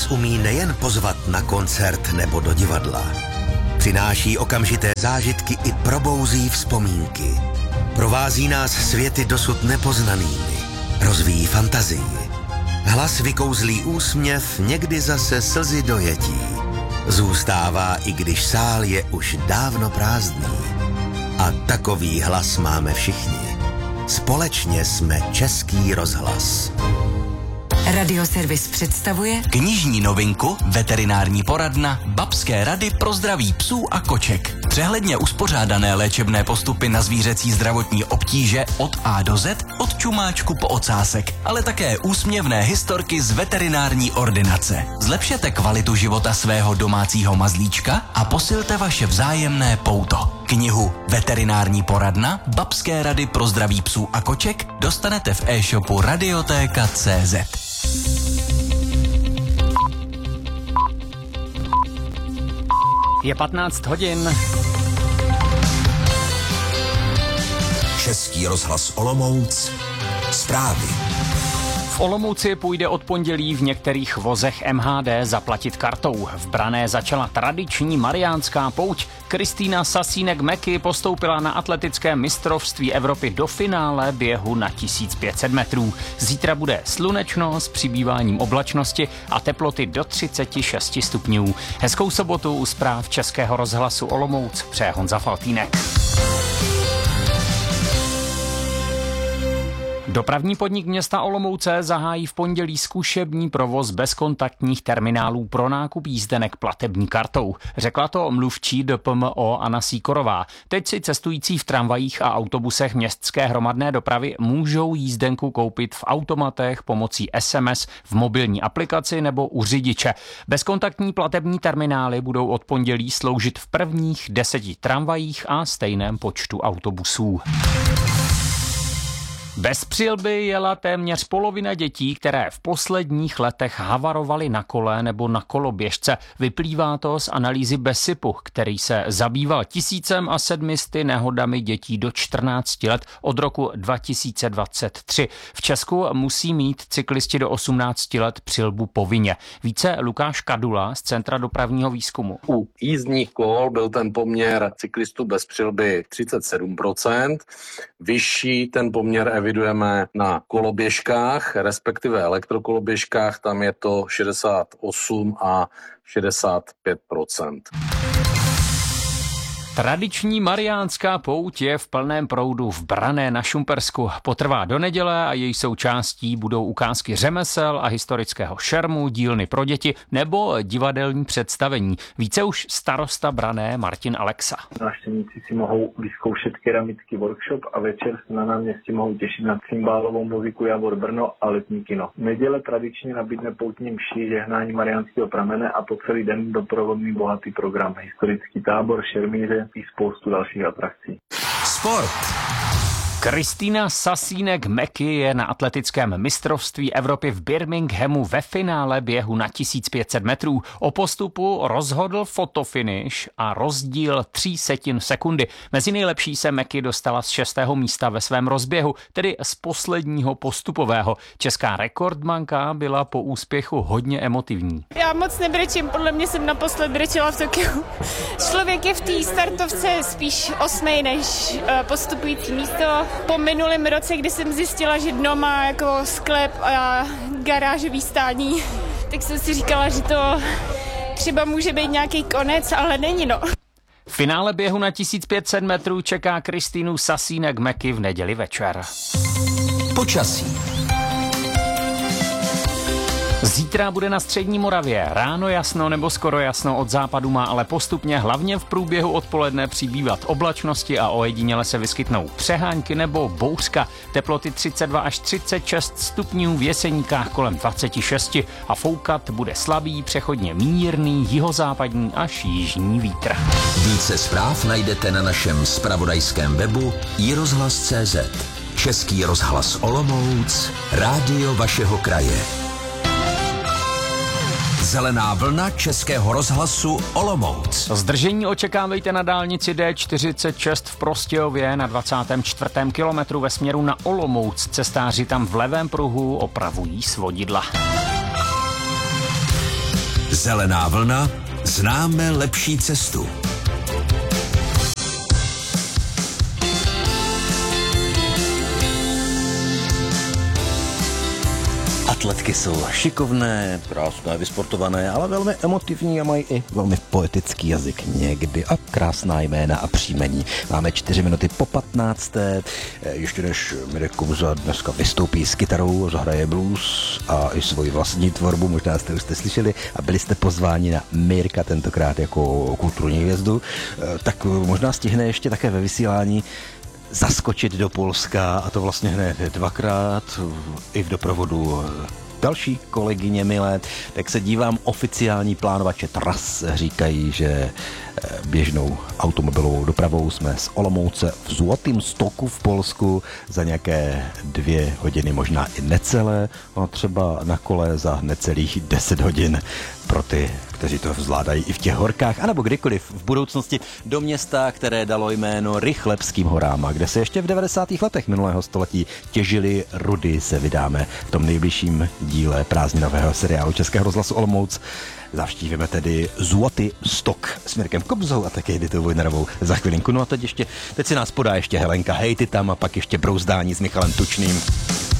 umí nejen pozvat na koncert nebo do divadla. Přináší okamžité zážitky i probouzí vzpomínky. Provází nás světy dosud nepoznanými. Rozvíjí fantazii. Hlas vykouzlí úsměv, někdy zase slzy dojetí. Zůstává, i když sál je už dávno prázdný. A takový hlas máme všichni. Společně jsme Český rozhlas. Radioservis představuje knižní novinku Veterinární poradna Babské rady pro zdraví psů a koček. Přehledně uspořádané léčebné postupy na zvířecí zdravotní obtíže od A do Z, od čumáčku po ocásek, ale také úsměvné historky z veterinární ordinace. Zlepšete kvalitu života svého domácího mazlíčka a posilte vaše vzájemné pouto. Knihu Veterinární poradna Babské rady pro zdraví psů a koček dostanete v e-shopu Radioteka.cz. Je 15 hodin. Český rozhlas Olomouc. Zprávy. V Olomouci půjde od pondělí v některých vozech MHD zaplatit kartou. V Branné začala tradiční mariánská pouť. Kristýna Sasínek-Meky postoupila na atletické mistrovství Evropy do finále běhu na 1500 metrů. Zítra bude slunečno s přibýváním oblačnosti a teploty do 36 stupňů. Hezkou sobotu u zpráv Českého rozhlasu Olomouc přeje Honza Faltýnek. Dopravní podnik města Olomouce zahájí v pondělí zkušební provoz bezkontaktních terminálů pro nákup jízdenek platební kartou. Řekla to mluvčí DPMO Anna Sýkorová. Teď si cestující v tramvajích a autobusech městské hromadné dopravy můžou jízdenku koupit v automatech pomocí SMS, v mobilní aplikaci nebo u řidiče. Bezkontaktní platební terminály budou od pondělí sloužit v prvních 10 tramvajích a stejném počtu autobusů. Bez přilby jela téměř polovina dětí, které v posledních letech havarovaly na kole nebo na koloběžce. Vyplývá to z analýzy BESIPu, který se zabýval 1700 nehodami dětí do 14 let od roku 2023. V Česku musí mít cyklisti do 18 let přilbu povinně. Více Lukáš Kadula z Centra dopravního výzkumu. U jízdních kol byl ten poměr cyklistů bez přilby 37%. Vyšší ten poměr evidujeme na koloběžkách, respektive elektrokoloběžkách, tam je to 68 a 65%. Tradiční mariánská pouť je v plném proudu v Branné na Šumpersku. Potrvá do neděle a její součástí budou ukázky řemesel a historického šermu, dílny pro děti nebo divadelní představení. Více už starosta Branné Martin Alexa. Návštěvníci si mohou vyzkoušet keramický workshop a večer se na náměstí mohou těšit na cymbálovou muziku Javor Brno a letní kino. Neděle tradičně nabídne poutní mši, žehnání mariánského pramene a po celý den doprovodný bohatý program. Historický tábor, šermíře i spoustu dalších atrakcí. Sport. Kristýna Sasínek-Meky je na atletickém mistrovství Evropy v Birminghamu ve finále běhu na 1500 metrů. O postupu rozhodl fotofinish a rozdíl 0,03 sekundy. Mezi nejlepší se Meky dostala z 6. místa ve svém rozběhu, tedy z posledního postupového. Česká rekordmanka byla po úspěchu hodně emotivní. Já moc nebrečím, podle mě jsem naposled brečela v Tokiu. Člověk je v té startovce spíš 8. než postupující místo. Po minulém roce, kdy jsem zjistila, že dno má jako sklep a garážový stání, tak jsem si říkala, že to třeba může být nějaký konec, ale není no. V finále běhu na 1500 metrů čeká Kristýnu Sasínek-Meky v neděli večer. Počasí. Zítra bude na střední Moravě ráno jasno nebo skoro jasno, od západu má ale postupně hlavně v průběhu odpoledne přibývat oblačnosti a ojediněle se vyskytnou přehánky nebo bouřka. Teploty 32 až 36 stupňů, v Jeseníkách kolem 26 a foukat bude slabý, přechodně mírný jihozápadní až jižní vítr. Více zpráv najdete na našem zpravodajském webu iRozhlas.cz. Český rozhlas Olomouc, rádio vašeho kraje. Zelená vlna Českého rozhlasu Olomouc. Zdržení očekávejte na dálnici D46 v Prostějově na 24. kilometru ve směru na Olomouc. Cestáři tam v levém pruhu opravují svodidla. Zelená vlna, známe lepší cestu. Atletky jsou šikovné, krásné, vysportované, ale velmi emotivní a mají i velmi poetický jazyk někdy a krásná jména a příjmení. Máme 4 minuty po 15. Ještě než Mirek Kobza dneska vystoupí s kytarou, zahraje blues a i svoji vlastní tvorbu, možná jste už slyšeli a byli jste pozváni na Mirka tentokrát jako kulturní hvězdu, tak možná stihne ještě také ve vysílání zaskočit do Polska, a to vlastně hned 2krát i v doprovodu další kolegyně milé. Tak se dívám, oficiální plánovače tras říkají, že běžnou automobilovou dopravou jsme z Olomouce v Złotym Stoku v Polsku za nějaké 2 hodiny, možná i necelé, a třeba na kole za necelých 10 hodin pro ty, kteří to zvládají i v těch horkách, anebo kdykoliv v budoucnosti do města, které dalo jméno Rychlebským horám, a kde se ještě v 90. letech minulého století těžily rudy, se vydáme v tom nejbližším díle prázdninového seriálu Českého rozhlasu Olomouc. Zavštívíme tedy Złoty Stok s Mirkem Kobzou a také Editou Vojnarovou za chvilinku. No a teď si nás podá ještě Helenka, hej ty tam, a pak ještě brouzdání s Michalem Tučným.